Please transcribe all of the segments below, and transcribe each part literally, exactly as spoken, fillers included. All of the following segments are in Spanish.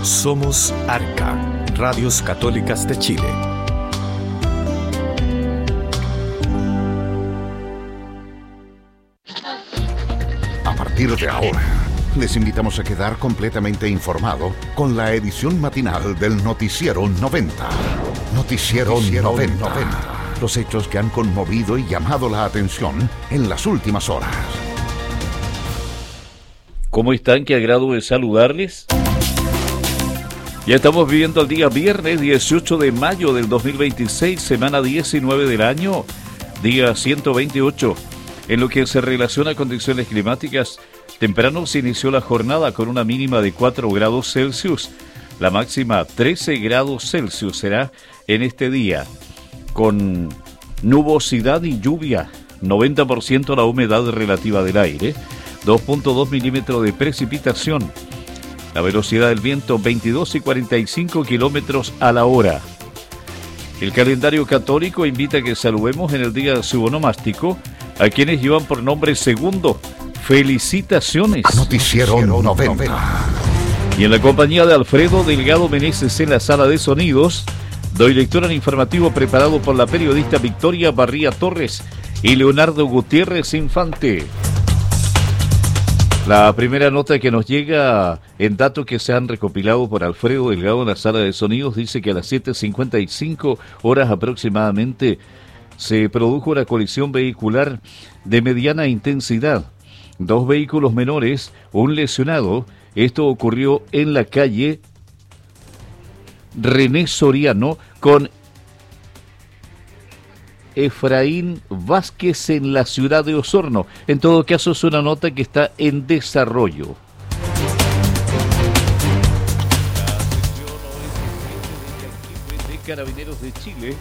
Somos Arca, Radios Católicas de Chile. A partir de ahora, les invitamos a quedar completamente informado con la edición matinal del Noticiero noventa. Noticiero, Noticiero noventa. noventa. Los hechos que han conmovido y llamado la atención en las últimas horas. ¿Cómo están? Qué agrado de saludarles. Ya estamos viviendo el día viernes dieciocho de mayo del dos mil veintiséis, semana diecinueve del año, día ciento veintiocho. En lo que se relaciona a condiciones climáticas, temprano se inició la jornada con una mínima de cuatro grados Celsius. La máxima trece grados Celsius será en este día, con nubosidad y lluvia, noventa por ciento la humedad relativa del aire, dos punto dos milímetros de precipitación. La velocidad del viento veintidós y cuarenta y cinco kilómetros a la hora. El calendario católico invita a que saludemos en el día de su onomástico a quienes llevan por nombre segundo. Felicitaciones. Noticiero noventa. Y en la compañía de Alfredo Delgado Meneses en la sala de sonidos, doy lectura al informativo preparado por la periodista Victoria Barría Torres y Leonardo Gutiérrez Infante. La primera nota que nos llega en datos que se han recopilado por Alfredo Delgado en la sala de sonidos dice que a las siete cincuenta y cinco horas aproximadamente se produjo una colisión vehicular de mediana intensidad. Dos vehículos menores, un lesionado. Esto ocurrió en la calle René Soriano con Efraín Vázquez en la ciudad de Osorno. En todo caso es una nota que está en desarrollo. La sección de Carabineros de Chile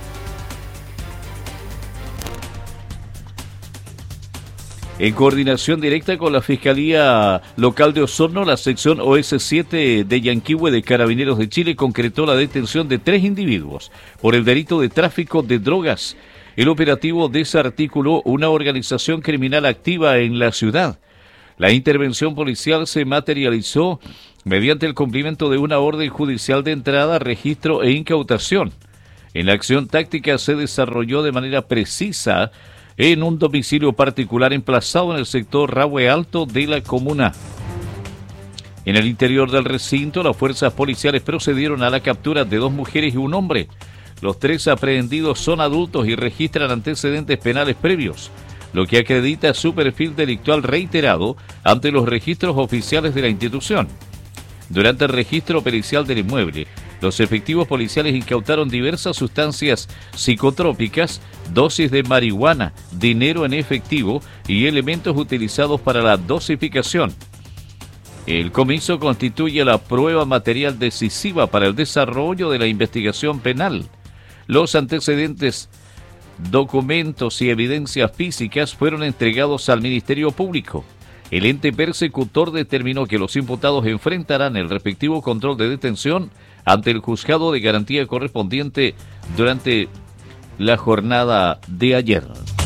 en coordinación directa con la Fiscalía Local de Osorno, la sección O S siete de Yanquihue de Carabineros de Chile concretó la detención de tres individuos por el delito de tráfico de drogas. El operativo desarticuló una organización criminal activa en la ciudad. La intervención policial se materializó mediante el cumplimiento de una orden judicial de entrada, registro e incautación. En la acción táctica se desarrolló de manera precisa en un domicilio particular emplazado en el sector Rahue Alto de la comuna. En el interior del recinto, las fuerzas policiales procedieron a la captura de dos mujeres y un hombre. Los tres aprehendidos son adultos y registran antecedentes penales previos, lo que acredita su perfil delictual reiterado ante los registros oficiales de la institución. Durante el registro pericial del inmueble, los efectivos policiales incautaron diversas sustancias psicotrópicas, dosis de marihuana, dinero en efectivo y elementos utilizados para la dosificación. El comiso constituye la prueba material decisiva para el desarrollo de la investigación penal. Los antecedentes, documentos y evidencias físicas fueron entregados al Ministerio Público. El ente persecutor determinó que los imputados enfrentarán el respectivo control de detención ante el juzgado de garantía correspondiente durante la jornada de ayer.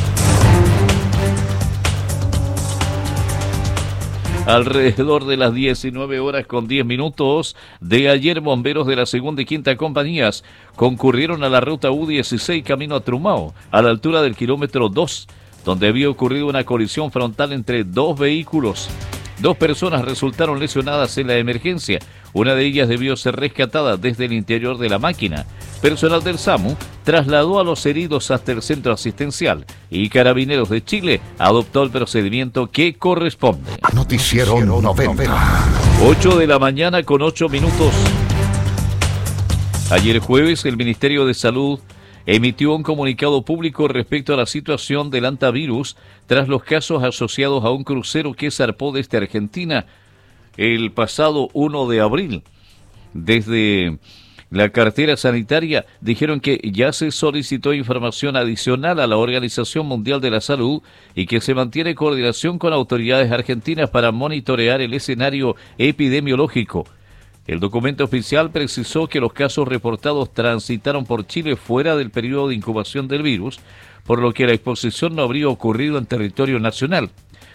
Alrededor de las diecinueve horas con diez minutos de ayer, bomberos de la segunda y quinta compañías concurrieron a la ruta U dieciséis camino a Trumao, a la altura del kilómetro dos, donde había ocurrido una colisión frontal entre dos vehículos. Dos personas resultaron lesionadas en la emergencia. Una de ellas debió ser rescatada desde el interior de la máquina. Personal del SAMU trasladó a los heridos hasta el centro asistencial y Carabineros de Chile adoptó el procedimiento que corresponde. Noticiero noventa. ocho de la mañana con ocho minutos. Ayer jueves el Ministerio de Salud emitió un comunicado público respecto a la situación del hantavirus tras los casos asociados a un crucero que zarpó desde Argentina el pasado primero de abril. Desde la cartera sanitaria dijeron que ya se solicitó información adicional a la Organización Mundial de la Salud y que se mantiene coordinación con autoridades argentinas para monitorear el escenario epidemiológico. El documento oficial precisó que los casos reportados transitaron por Chile fuera del periodo de incubación del virus, por lo que la exposición no habría ocurrido en territorio nacional.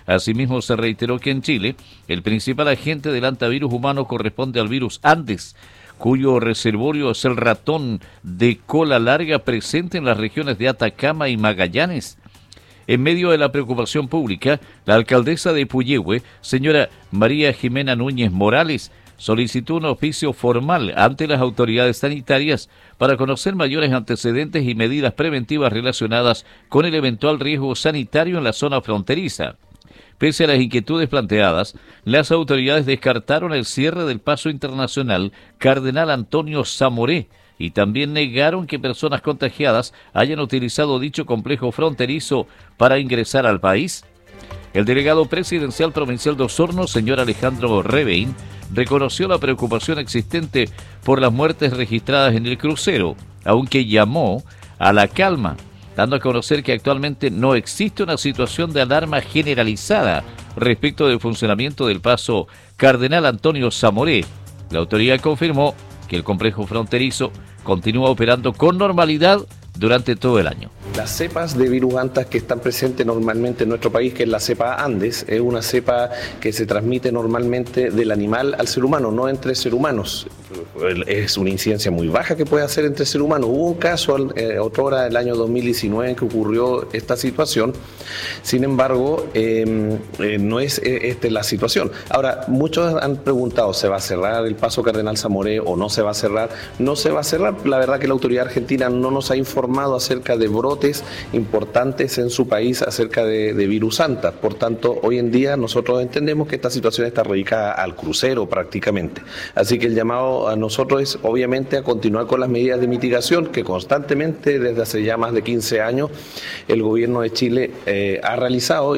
Asimismo, se reiteró que en Chile el principal agente del antivirus humano corresponde al virus Andes, cuyo reservorio es el ratón de cola larga presente en las regiones de Atacama y Magallanes. En medio de la preocupación pública, la alcaldesa de Puyehue, señora María Jimena Núñez Morales, solicitó un oficio formal ante las autoridades sanitarias para conocer mayores antecedentes y medidas preventivas relacionadas con el eventual riesgo sanitario en la zona fronteriza. Pese a las inquietudes planteadas, las autoridades descartaron el cierre del paso internacional Cardenal Antonio Zamoré y también negaron que personas contagiadas hayan utilizado dicho complejo fronterizo para ingresar al país. El delegado presidencial provincial de Osorno, señor Alejandro Revein, reconoció la preocupación existente por las muertes registradas en el crucero, aunque llamó a la calma, dando a conocer que actualmente no existe una situación de alarma generalizada respecto del funcionamiento del paso Cardenal Antonio Zamoré. La autoridad confirmó que el complejo fronterizo continúa operando con normalidad durante todo el año. Las cepas de virus antas que están presentes normalmente en nuestro país, que es la cepa Andes, es una cepa que se transmite normalmente del animal al ser humano, no entre seres humanos. Es una incidencia muy baja que puede hacer entre seres humanos. Hubo un caso, eh, otra hora del año dos mil diecinueve, en que ocurrió esta situación. Sin embargo, eh, eh, no es eh, esta la situación. Ahora, muchos han preguntado, ¿se va a cerrar el paso Cardenal Zamoré o no se va a cerrar? No se va a cerrar. La verdad que la autoridad argentina no nos ha informado acerca de brotes importantes en su país acerca de, de virus anta. Por tanto, hoy en día nosotros entendemos que esta situación está radicada al crucero prácticamente. Así que el llamado a nosotros es obviamente a continuar con las medidas de mitigación que constantemente desde hace ya más de quince años el gobierno de Chile eh, ha realizado.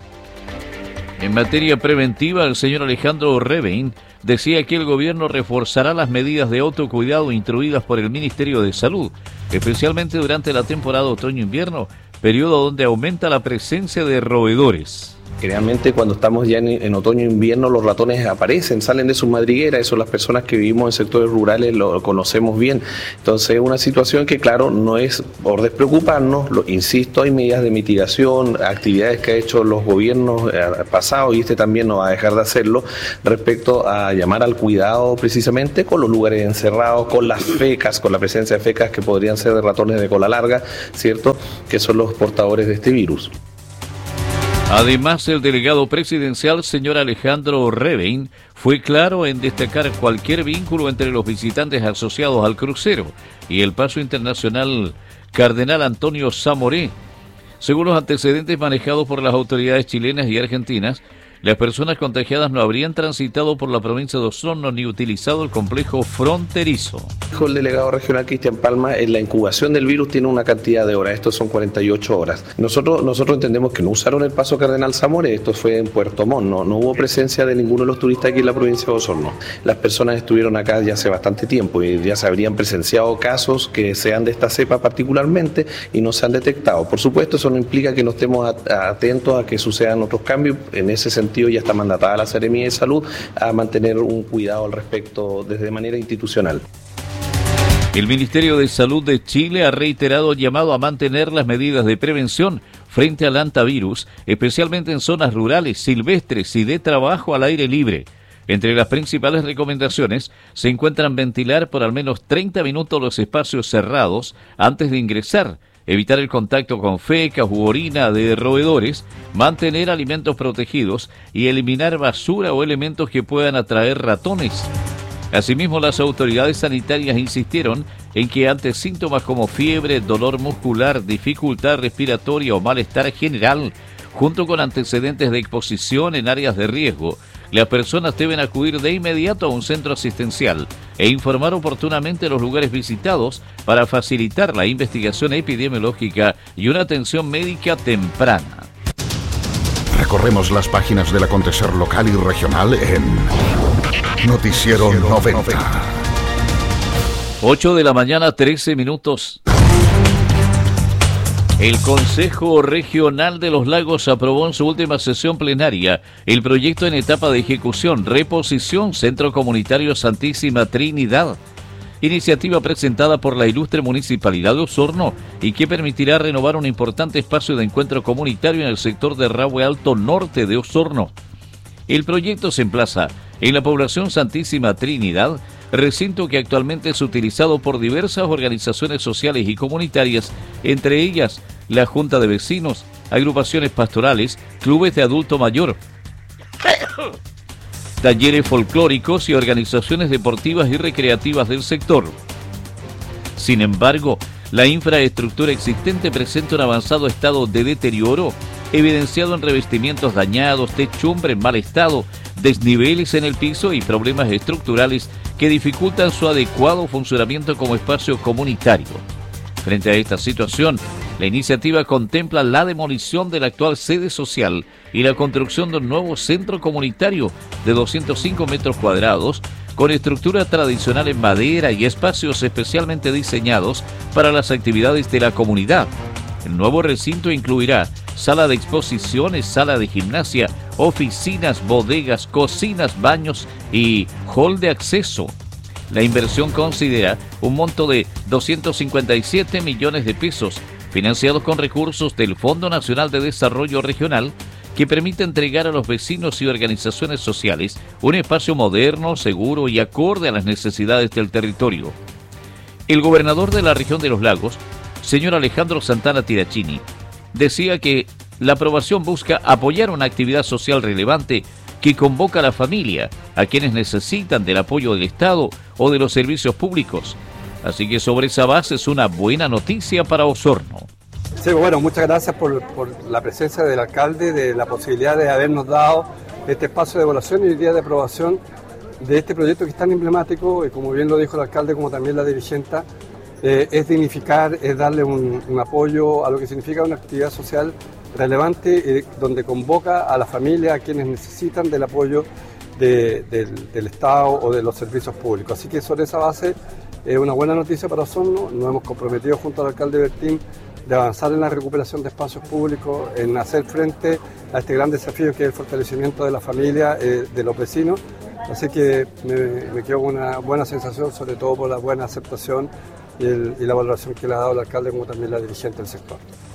En materia preventiva, el señor Alejandro Revein decía que el gobierno reforzará las medidas de autocuidado instruidas por el Ministerio de Salud, especialmente durante la temporada otoño-invierno, periodo donde aumenta la presencia de roedores. Generalmente cuando estamos ya en, en otoño e invierno los ratones aparecen, salen de sus madrigueras, eso las personas que vivimos en sectores rurales lo conocemos bien. Entonces es una situación que claro, no es por despreocuparnos, lo, insisto, hay medidas de mitigación, actividades que ha hecho los gobiernos eh, pasados y este también no va a dejar de hacerlo respecto a llamar al cuidado precisamente con los lugares encerrados, con las fecas, con la presencia de fecas que podrían ser de ratones de cola larga, ¿cierto? Que son los portadores de este virus. Además, el delegado presidencial, señor Alejandro Revein, fue claro en destacar cualquier vínculo entre los visitantes asociados al crucero y el paso internacional Cardenal Antonio Zamoré. Según los antecedentes manejados por las autoridades chilenas y argentinas, las personas contagiadas no habrían transitado por la provincia de Osorno ni utilizado el complejo fronterizo. Dijo el delegado regional Cristian Palma, en la incubación del virus tiene una cantidad de horas, estos son cuarenta y ocho horas. Nosotros nosotros entendemos que no usaron el paso Cardenal Zamoré, esto fue en Puerto Montt, no, no hubo presencia de ninguno de los turistas aquí en la provincia de Osorno. Las personas estuvieron acá ya hace bastante tiempo y ya se habrían presenciado casos que sean de esta cepa particularmente y no se han detectado. Por supuesto, eso no implica que no estemos atentos a que sucedan otros cambios, en ese sentido ya está mandatada la Seremía de Salud a mantener un cuidado al respecto desde manera institucional. El Ministerio de Salud de Chile ha reiterado el llamado a mantener las medidas de prevención frente al hantavirus, especialmente en zonas rurales, silvestres y de trabajo al aire libre. Entre las principales recomendaciones se encuentran ventilar por al menos treinta minutos los espacios cerrados antes de ingresar, evitar el contacto con fecas u orina de roedores, mantener alimentos protegidos y eliminar basura o elementos que puedan atraer ratones. Asimismo, las autoridades sanitarias insistieron en que ante síntomas como fiebre, dolor muscular, dificultad respiratoria o malestar general, junto con antecedentes de exposición en áreas de riesgo, las personas deben acudir de inmediato a un centro asistencial e informar oportunamente los lugares visitados para facilitar la investigación epidemiológica y una atención médica temprana. Recorremos las páginas del acontecer local y regional en Noticiero noventa. ocho de la mañana, trece minutos. El Consejo Regional de los Lagos aprobó en su última sesión plenaria el proyecto en etapa de ejecución, reposición Centro Comunitario Santísima Trinidad. iniciativa presentada por la ilustre Municipalidad de Osorno y que permitirá renovar un importante espacio de encuentro comunitario en el sector de Rahue Alto Norte de Osorno. El proyecto se emplaza en la población Santísima Trinidad, recinto que actualmente es utilizado por diversas organizaciones sociales y comunitarias, entre ellas la Junta de Vecinos, agrupaciones pastorales, clubes de adulto mayor, talleres folclóricos y organizaciones deportivas y recreativas del sector. Sin embargo, la infraestructura existente presenta un avanzado estado de deterioro, evidenciado en revestimientos dañados, techumbre en mal estado, desniveles en el piso y problemas estructurales que dificultan su adecuado funcionamiento como espacio comunitario. Frente a esta situación, la iniciativa contempla la demolición de la actual sede social y la construcción de un nuevo centro comunitario de doscientos cinco metros cuadrados, con estructura tradicional en madera y espacios especialmente diseñados para las actividades de la comunidad. El nuevo recinto incluirá sala de exposiciones, sala de gimnasia, oficinas, bodegas, cocinas, baños y hall de acceso. La inversión considera un monto de doscientos cincuenta y siete millones de pesos, financiados con recursos del Fondo Nacional de Desarrollo Regional, que permite entregar a los vecinos y organizaciones sociales un espacio moderno, seguro y acorde a las necesidades del territorio. El gobernador de la región de los Lagos, señor Alejandro Santana Tirachini, decía que la aprobación busca apoyar una actividad social relevante que convoca a la familia, a quienes necesitan del apoyo del Estado o de los servicios públicos. Así que sobre esa base es una buena noticia para Osorno. Sí, bueno, muchas gracias por, por la presencia del alcalde, de la posibilidad de habernos dado este espacio de evaluación y el día de aprobación de este proyecto que es tan emblemático, y como bien lo dijo el alcalde, como también la dirigenta, eh, es dignificar, es darle un, un apoyo a lo que significa una actividad social relevante, eh, donde convoca a la familia, a quienes necesitan del apoyo de, del, del Estado o de los servicios públicos. Así que sobre esa base es una buena noticia para Osorno. Nos hemos comprometido junto al alcalde Bertín de avanzar en la recuperación de espacios públicos, en hacer frente a este gran desafío que es el fortalecimiento de la familia, eh, de los vecinos. Así que me, me quedo con una buena sensación, sobre todo por la buena aceptación y, el, y la valoración que le ha dado el alcalde como también la dirigente del sector.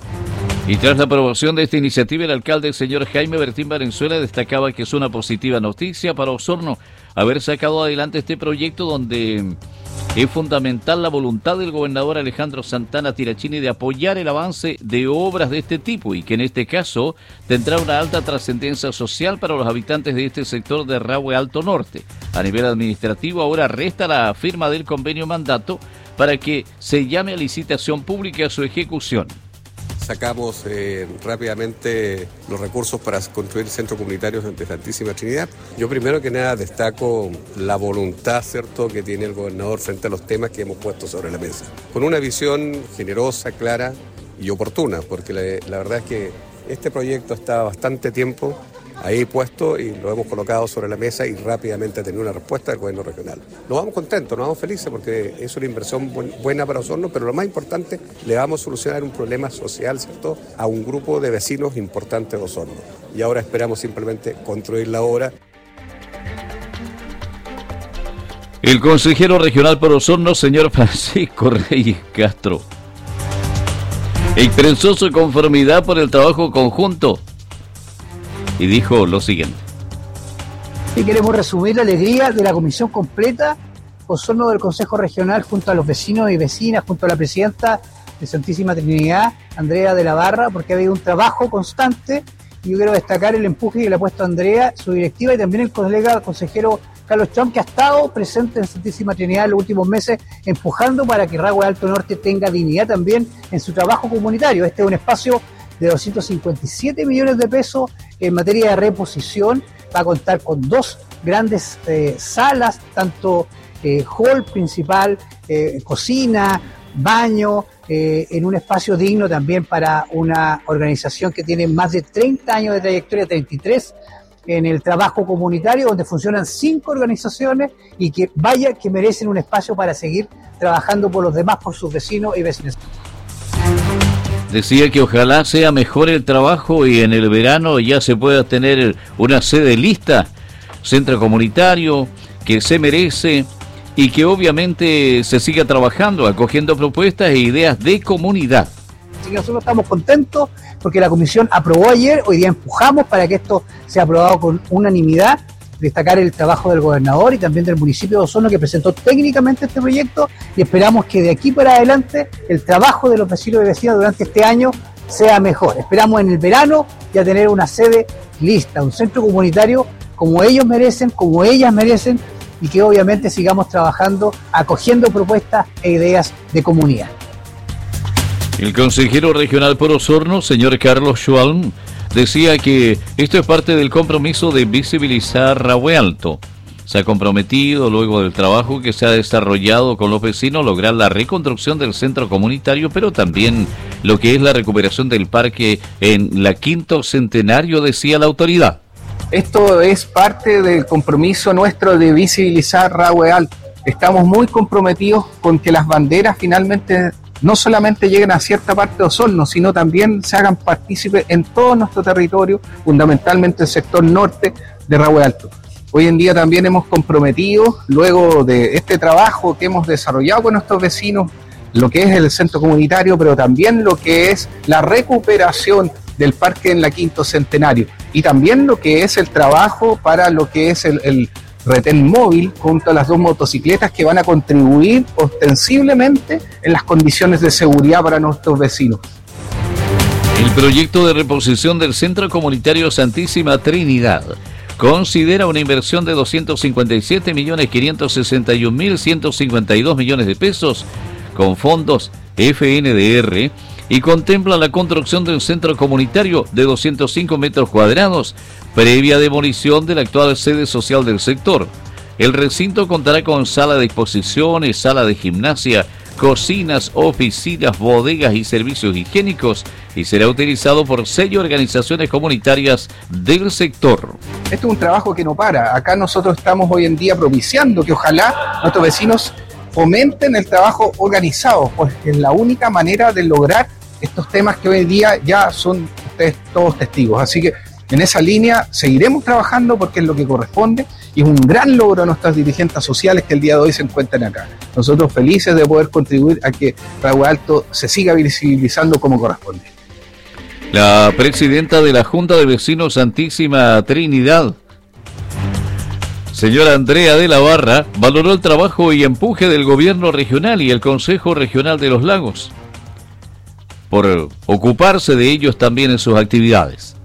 Y tras la aprobación de esta iniciativa, el alcalde, el señor Jaime Bertín Valenzuela, destacaba que es una positiva noticia para Osorno haber sacado adelante este proyecto, donde es fundamental la voluntad del gobernador Alejandro Santana Tirachini de apoyar el avance de obras de este tipo y que en este caso tendrá una alta trascendencia social para los habitantes de este sector de Rahue Alto Norte. A nivel administrativo, ahora resta la firma del convenio mandato para que se llame a licitación pública a su ejecución. Sacamos eh, rápidamente los recursos para construir centros comunitarios de Santísima Trinidad. Yo primero que nada destaco la voluntad, ¿cierto?, que tiene el gobernador frente a los temas que hemos puesto sobre la mesa. Con una visión generosa, clara y oportuna, porque la, la verdad es que este proyecto está bastante tiempo ahí puesto y lo hemos colocado sobre la mesa y rápidamente ha tenido una respuesta del gobierno regional. Nos vamos contentos, nos vamos felices porque es una inversión bu- buena para Osorno, pero lo más importante, le vamos a solucionar un problema social, ¿cierto?, a un grupo de vecinos importantes de Osorno. Y ahora esperamos simplemente construir la obra. El consejero regional por Osorno, señor Francisco Reyes Castro, expresó su conformidad por el trabajo conjunto y dijo lo siguiente. Y queremos resumir la alegría de la comisión completa Osorno del Consejo Regional junto a los vecinos y vecinas, junto a la presidenta de Santísima Trinidad, Andrea de la Barra, porque ha habido un trabajo constante y yo quiero destacar el empuje que le ha puesto Andrea, su directiva, y también el colega consejero Carlos Chom, que ha estado presente en Santísima Trinidad en los últimos meses, empujando para que Rahue Alto Norte tenga dignidad también en su trabajo comunitario. Este es un espacio de doscientos cincuenta y siete millones de pesos en materia de reposición. Va a contar con dos grandes eh, salas, tanto eh, hall principal, eh, cocina, baño, eh, en un espacio digno también para una organización que tiene más de treinta años de trayectoria, treinta y tres, en el trabajo comunitario, donde funcionan cinco organizaciones y que vaya que merecen un espacio para seguir trabajando por los demás, por sus vecinos y vecinas. Decía que ojalá sea mejor el trabajo y en el verano ya se pueda tener una sede lista, centro comunitario que se merece, y que obviamente se siga trabajando, acogiendo propuestas e ideas de comunidad. Así que nosotros estamos contentos porque la comisión aprobó ayer, hoy día empujamos para que esto sea aprobado con unanimidad. Destacar el trabajo del gobernador y también del municipio de Osorno, que presentó técnicamente este proyecto, y esperamos que de aquí para adelante el trabajo de los vecinos y vecinas durante este año sea mejor. Esperamos en el verano ya tener una sede lista, un centro comunitario como ellos merecen, como ellas merecen, y que obviamente sigamos trabajando, acogiendo propuestas e ideas de comunidad. El consejero regional por Osorno, señor Carlos Schwalm, decía que esto es parte del compromiso de visibilizar Rahue Alto. Se ha comprometido, luego del trabajo que se ha desarrollado con los vecinos, lograr la reconstrucción del centro comunitario, pero también lo que es la recuperación del parque en la Quinto Centenario, decía la autoridad. Esto es parte del compromiso nuestro de visibilizar Rahue Alto. Estamos muy comprometidos con que las banderas finalmente no solamente lleguen a cierta parte de Osorno, sino también se hagan partícipes en todo nuestro territorio, fundamentalmente el sector norte de Rahue Alto. Hoy en día también hemos comprometido, luego de este trabajo que hemos desarrollado con nuestros vecinos, lo que es el centro comunitario, pero también lo que es la recuperación del parque en la Quinto Centenario, y también lo que es el trabajo para lo que es el, el retén móvil junto a las dos motocicletas que van a contribuir ostensiblemente en las condiciones de seguridad para nuestros vecinos. El proyecto de reposición del Centro Comunitario Santísima Trinidad considera una inversión de doscientos cincuenta y siete millones quinientos sesenta y un mil ciento cincuenta y dos millones de pesos con fondos F N D R y contempla la construcción de un centro comunitario de doscientos cinco metros cuadrados, previa demolición de la actual sede social del sector. El recinto contará con sala de exposiciones, sala de gimnasia, cocinas, oficinas, bodegas y servicios higiénicos, y será utilizado por seis organizaciones comunitarias del sector. Este es un trabajo que no para. Acá nosotros estamos hoy en día propiciando que ojalá nuestros vecinos fomenten el trabajo organizado, pues es la única manera de lograr estos temas que hoy en día ya son ustedes todos testigos. Así que en esa línea seguiremos trabajando porque es lo que corresponde y es un gran logro a nuestras dirigentes sociales que el día de hoy se encuentran acá. Nosotros felices de poder contribuir a que Rahue Alto se siga visibilizando como corresponde. La presidenta de la Junta de Vecinos Santísima Trinidad, señora Andrea de la Barra, valoró el trabajo y empuje del gobierno regional y el Consejo Regional de los Lagos por ocuparse de ellos también en sus actividades.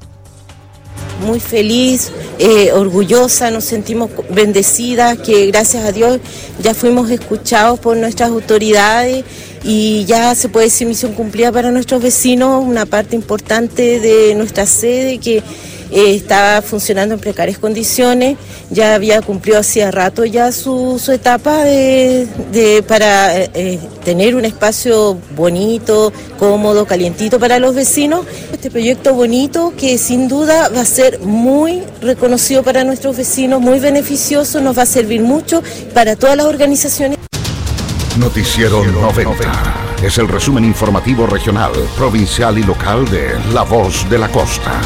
Muy feliz, eh, orgullosa, nos sentimos bendecidas, que gracias a Dios ya fuimos escuchados por nuestras autoridades y ya se puede decir misión cumplida para nuestros vecinos, una parte importante de nuestra sede que eh, estaba funcionando en precarias condiciones, ya había cumplido hacía rato ya su, su etapa de, de para eh, tener un espacio bonito, cómodo, calientito para los vecinos. Este proyecto bonito que sin duda va a ser muy reconocido para nuestros vecinos, muy beneficioso, nos va a servir mucho para todas las organizaciones. Noticiero noventa es el resumen informativo regional, provincial y local de La Voz de la Costa.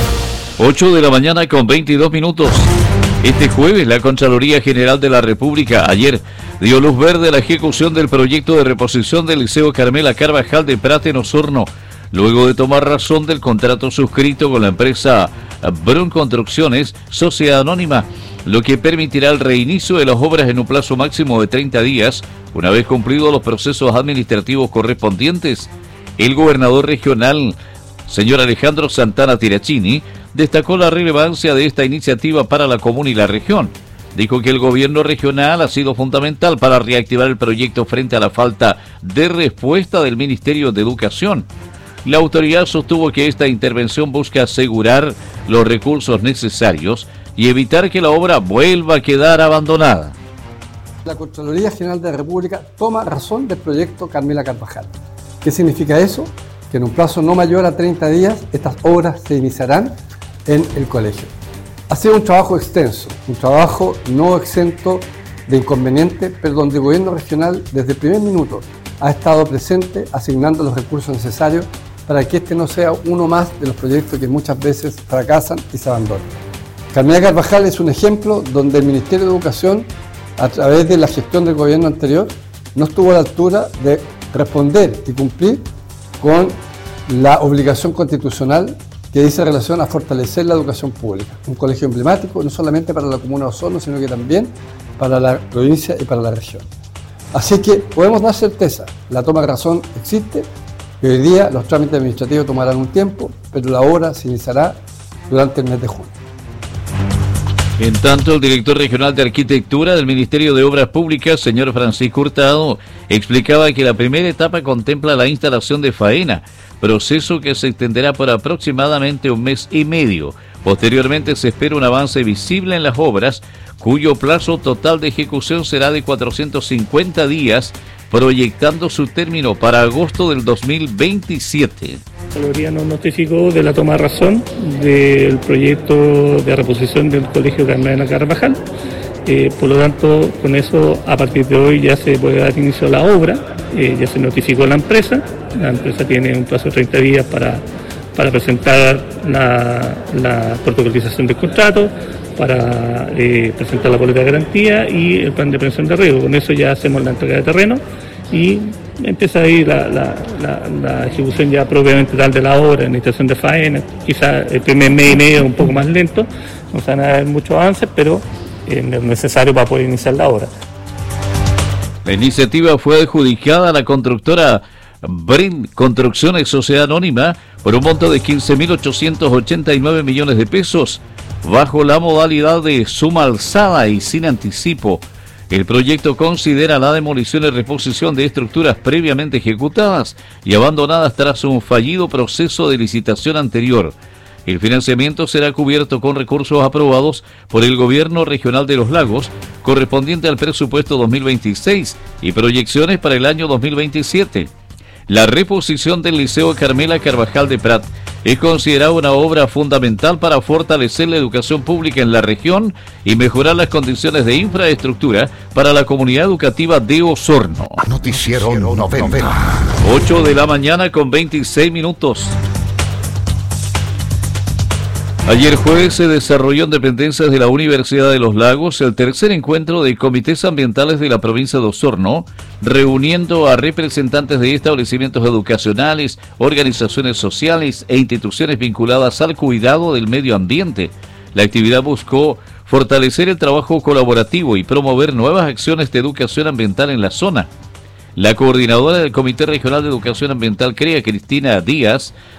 ocho de la mañana con veintidós minutos. Este jueves la Contraloría General de la República ayer dio luz verde a la ejecución del proyecto de reposición del Liceo Carmela Carvajal de Prat en Osorno, luego de tomar razón del contrato suscrito con la empresa Brun Construcciones, Sociedad Anónima, lo que permitirá el reinicio de las obras en un plazo máximo de treinta días, una vez cumplidos los procesos administrativos correspondientes. El gobernador regional, señor Alejandro Santana Tirachini, destacó la relevancia de esta iniciativa para la comuna y la región. Dijo que el gobierno regional ha sido fundamental para reactivar el proyecto frente a la falta de respuesta del Ministerio de Educación. La autoridad sostuvo que esta intervención busca asegurar los recursos necesarios y evitar que la obra vuelva a quedar abandonada. La Contraloría General de la República toma razón del proyecto Carmela Carvajal. ¿Qué significa eso? Que en un plazo no mayor a treinta días estas obras se iniciarán en el colegio. Ha sido un trabajo extenso, un trabajo no exento de inconvenientes, pero donde el gobierno regional desde el primer minuto ha estado presente asignando los recursos necesarios para que este no sea uno más de los proyectos que muchas veces fracasan y se abandonan. Carmela Carvajal es un ejemplo donde el Ministerio de Educación a través de la gestión del gobierno anterior, no estuvo a la altura de responder y cumplir con la obligación constitucional que dice relación a fortalecer la educación pública. Un colegio emblemático no solamente para la comuna de Osorno, sino que también para la provincia y para la región. Así que podemos dar certeza, la toma de razón existe, y hoy día los trámites administrativos tomarán un tiempo, pero la obra se iniciará durante el mes de junio. En tanto, el director regional de Arquitectura del Ministerio de Obras Públicas, señor Francisco Hurtado, explicaba que la primera etapa contempla la instalación de faena, proceso que se extenderá por aproximadamente un mes y medio. Posteriormente se espera un avance visible en las obras, cuyo plazo total de ejecución será de cuatrocientos cincuenta días, proyectando su término para agosto del dos mil veintisiete. La Contraloría nos notificó de la toma de razón del proyecto de reposición del Colegio Carmela Carvajal. Eh, por lo tanto, con eso, a partir de hoy ya se puede dar inicio a la obra. Eh, ya se notificó a la empresa. La empresa tiene un plazo de treinta días para, para presentar la, la protocolización del contrato, para eh, presentar la boleta de garantía y el plan de prevención de riesgo. Con eso ya hacemos la entrega de terreno y empieza ahí la, la, la, la ejecución ya propiamente tal de la obra, en instalación de faena. Quizás el primer mes y medio es un poco más lento, no se van a ver muchos avances, pero es necesario para poder iniciar la obra. La iniciativa fue adjudicada a la constructora Brin Construcciones Sociedad Anónima por un monto de quince mil ochocientos ochenta y nueve millones de pesos, bajo la modalidad de suma alzada y sin anticipo. El proyecto considera la demolición y reposición de estructuras previamente ejecutadas y abandonadas tras un fallido proceso de licitación anterior. El financiamiento será cubierto con recursos aprobados por el Gobierno Regional de los Lagos, correspondiente al presupuesto dos mil veintiséis y proyecciones para el año dos mil veintisiete. La reposición del Liceo Carmela Carvajal de Prat es considerada una obra fundamental para fortalecer la educación pública en la región y mejorar las condiciones de infraestructura para la comunidad educativa de Osorno. Noticiero noventa. ocho de la mañana con veintiséis minutos. Ayer jueves se desarrolló en dependencias de la Universidad de los Lagos el tercer encuentro de comités ambientales de la provincia de Osorno, reuniendo a representantes de establecimientos educacionales, organizaciones sociales e instituciones vinculadas al cuidado del medio ambiente. La actividad buscó fortalecer el trabajo colaborativo y promover nuevas acciones de educación ambiental en la zona. La coordinadora del Comité Regional de Educación Ambiental CREA, Cristina Díaz,